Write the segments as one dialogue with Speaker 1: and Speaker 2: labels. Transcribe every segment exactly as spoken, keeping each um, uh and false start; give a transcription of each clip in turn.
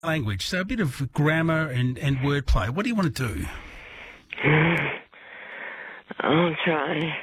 Speaker 1: language, so a bit of grammar and, and wordplay. What do you want to do?
Speaker 2: I'll try.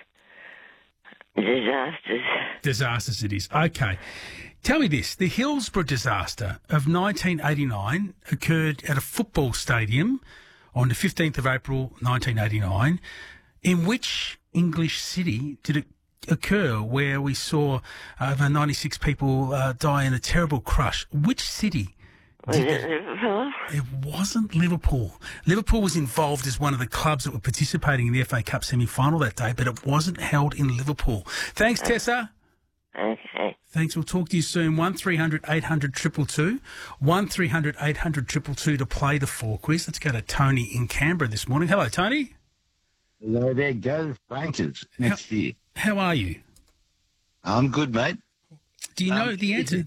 Speaker 2: Disasters.
Speaker 1: Disasters it is. Okay. Tell me this. The Hillsborough disaster of nineteen eighty-nine occurred at a football stadium on the fifteenth of April nineteen eighty-nine. In which English city did it occur where we saw over ninety-six people uh, die in a terrible crush? Which city?
Speaker 2: Was it Liverpool?
Speaker 1: It wasn't Liverpool. Liverpool was involved as one of the clubs that were participating in the F A Cup semi-final that day, but it wasn't held in Liverpool. Thanks, Tessa.
Speaker 2: Okay.
Speaker 1: Thanks. We'll talk to you soon. one three hundred eight hundred two two two. one three hundred eight hundred two two two to play the four quiz. Let's go to Tony in Canberra this morning. Hello, Tony.
Speaker 3: Hello there, go Rangers next
Speaker 1: how,
Speaker 3: year.
Speaker 1: How are you?
Speaker 3: I'm good, mate.
Speaker 1: Do you know
Speaker 3: um,
Speaker 1: the answer?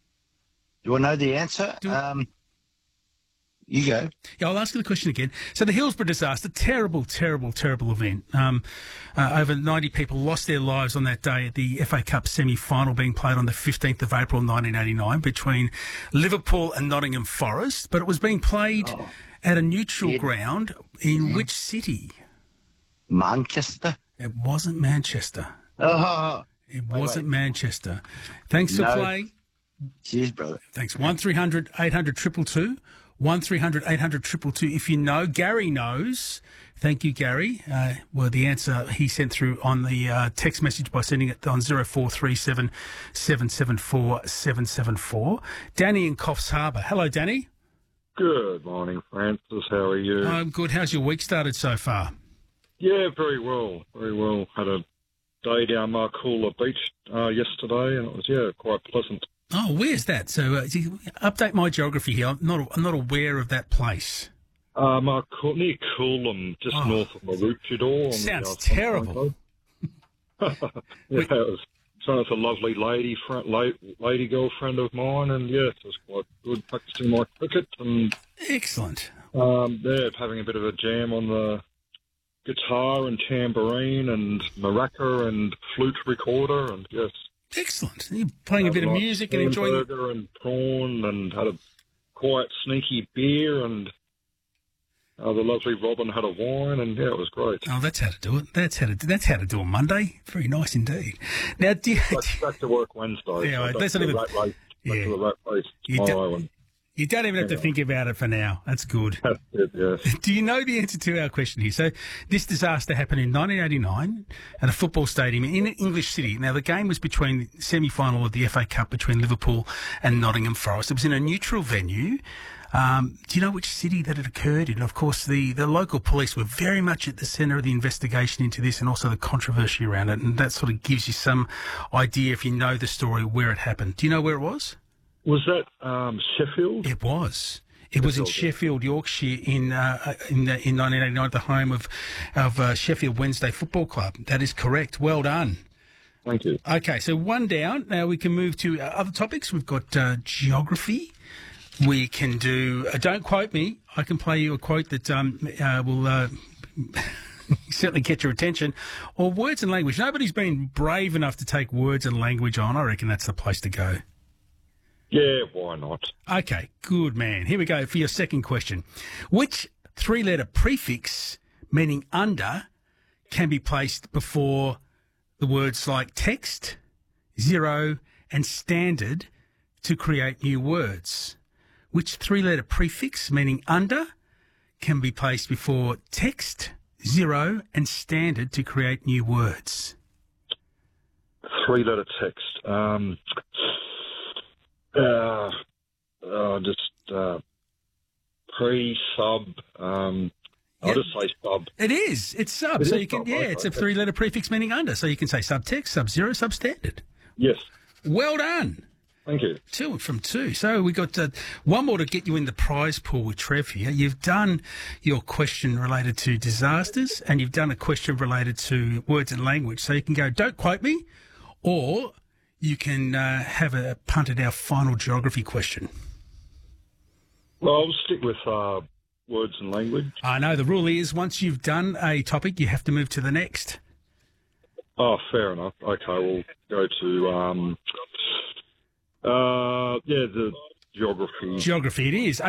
Speaker 3: Do I know the answer?
Speaker 1: Do
Speaker 3: um, you go.
Speaker 1: Yeah, I'll ask you the question again. So the Hillsborough disaster, terrible, terrible, terrible event. Um, uh, over ninety people lost their lives on that day at the F A Cup semi-final being played on the fifteenth of April nineteen eighty-nine between Liverpool and Nottingham Forest. But it was being played
Speaker 3: Oh.
Speaker 1: at a neutral
Speaker 3: Yeah.
Speaker 1: ground in
Speaker 3: Mm.
Speaker 1: which city?
Speaker 3: Manchester.
Speaker 1: It wasn't Manchester.
Speaker 3: Oh,
Speaker 1: It
Speaker 3: Wait,
Speaker 1: wasn't
Speaker 3: wait.
Speaker 1: Manchester. Thanks for
Speaker 3: No.
Speaker 1: playing.
Speaker 3: cheers, brother.
Speaker 1: Thanks. one three hundred eight hundred two two two. one three hundred eight hundred two two two. If you know, Gary knows. Thank you, Gary. Uh, well, the answer he sent through on the uh, text message by sending it on zero four three seven seven seven four seven seven four. Danny in Coffs Harbour. Hello, Danny.
Speaker 4: Good morning, Francis. How are you?
Speaker 1: I'm good. How's your week started so far?
Speaker 4: yeah, very well, very well. Had a day down Marcoola Beach uh, yesterday, and it was, yeah, quite pleasant.
Speaker 1: Oh, where's that? So uh, update my geography here. I'm not, I'm not aware of that place.
Speaker 4: Uh, Marcool- near Coolum, just
Speaker 1: Oh.
Speaker 4: north of Maroochydore. on the,
Speaker 1: Sounds
Speaker 4: uh,
Speaker 1: terrible.
Speaker 4: yeah, it was. So it's a lovely lady, fr- la- lady girlfriend of mine, and yes, it was quite good practicing my cricket and
Speaker 1: Excellent.
Speaker 4: um, yeah, having a bit of a jam on the guitar and tambourine and maraca and flute recorder, and yes.
Speaker 1: Excellent. You're playing a bit of
Speaker 4: Had
Speaker 1: music and enjoying it.
Speaker 4: hamburger and prawn, and had a quiet, sneaky beer, and uh, the lovely Robin had a wine, and yeah, it was great.
Speaker 1: Oh, that's how to do it. That's how to do, that's how to do a Monday. Very nice indeed. Now, do you,
Speaker 4: Back, back to work Wednesday.
Speaker 1: Yeah,
Speaker 4: so
Speaker 1: that's
Speaker 4: back
Speaker 1: not
Speaker 4: to the
Speaker 1: even-
Speaker 4: rat race. Back
Speaker 1: yeah.
Speaker 4: to the rat race
Speaker 1: You
Speaker 4: tomorrow.
Speaker 1: don't-
Speaker 4: and
Speaker 1: you don't even have to
Speaker 4: Yeah.
Speaker 1: think about it for now. That's good.
Speaker 4: that's it, yes.
Speaker 1: Do you know the answer to our question here? So this disaster happened in nineteen eighty-nine at a football stadium in an English city. Now, the game was between the semi-final of the F A Cup between Liverpool and Nottingham Forest. It was in a neutral venue. Um, do you know which city that it occurred in? Of course, the, the local police were very much at the centre of the investigation into this and also the controversy around it. And that sort of gives you some idea, if you know the story, where it happened. Do you know where it was?
Speaker 4: Was that um, Sheffield?
Speaker 1: It was. It was in Sheffield, Yorkshire, in uh, in, uh, in nineteen eighty-nine, at the home of of uh, Sheffield Wednesday Football Club. That is correct. Well done.
Speaker 4: Thank you.
Speaker 1: Okay, so one down. Now we can move to uh, other topics. We've got uh, geography. We can do. Uh, don't quote me. I can play you a quote that um, uh, will uh, certainly get your attention. Or words and language. Nobody's been brave enough to take words and language on. I reckon that's the place to go.
Speaker 4: Yeah, why not?
Speaker 1: Okay, good man. Here we go for your second question. Which three-letter prefix meaning under can be placed before the words like text, zero, and standard to create new words? Which three-letter prefix meaning under can be placed before text, zero, and standard to create new words?
Speaker 4: Three-letter text. Um, uh, uh, just uh, pre-sub. Um, I'll
Speaker 1: Yep.
Speaker 4: just say sub.
Speaker 1: It is. It's sub.
Speaker 4: It
Speaker 1: so
Speaker 4: is
Speaker 1: you can,
Speaker 4: sub,
Speaker 1: yeah,
Speaker 4: okay.
Speaker 1: it's a three-letter prefix meaning under. So you can say subtext, sub-zero, substandard.
Speaker 4: Yes.
Speaker 1: Well done.
Speaker 4: Thank you.
Speaker 1: Two from two. So we got uh, one more to get you in the prize pool with Trev here. You've done your question related to disasters and you've done a question related to words and language. So you can go, don't quote me, or you can uh, have a punt at our final geography question.
Speaker 4: Well, I'll stick with uh, words and language.
Speaker 1: I know the rule is once you've done a topic, you have to move to the next.
Speaker 4: Oh, fair enough. Okay, we'll go to, um, uh, yeah, the geography.
Speaker 1: Geography it is.